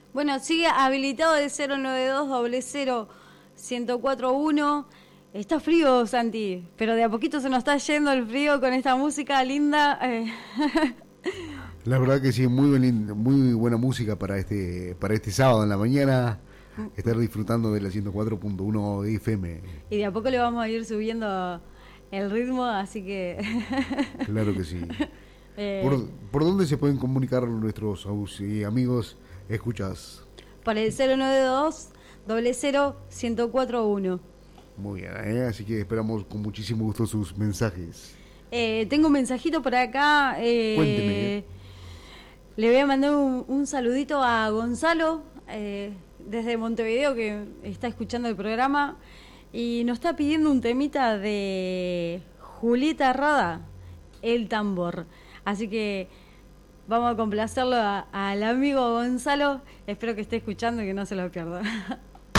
Bueno, sigue habilitado el 092-00-1041. Está frío, Santi, pero de a poquito se nos está yendo el frío con esta música linda. La verdad que sí, muy buena música para este sábado en la mañana. Estar disfrutando de la 104.1 FM. Y de a poco le vamos a ir subiendo el ritmo, así que... Claro que sí. ¿Por dónde se pueden comunicar nuestros amigos escuchas? Por el 092-00-1041. Muy bien, así que esperamos con muchísimo gusto sus mensajes. Tengo un mensajito por acá. Cuénteme. Le voy a mandar un saludito a Gonzalo, desde Montevideo, que está escuchando el programa, y nos está pidiendo un temita de Julieta Rada, El Tambor. Así que vamos a complacerlo al amigo Gonzalo. Espero que esté escuchando y que no se lo pierda.